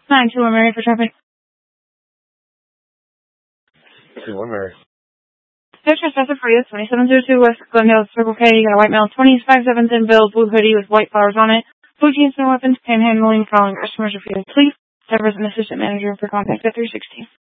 921 Mary for traffic. 21 Mary. There's trespasser for you. 2702 West Glendale, Circle K. You got a white male, 25/7 thin build, blue hoodie with white flowers on it. Blue jeans, no weapons, panhandling, following customers refusing. Please, Deborah's an assistant manager for contact at 360.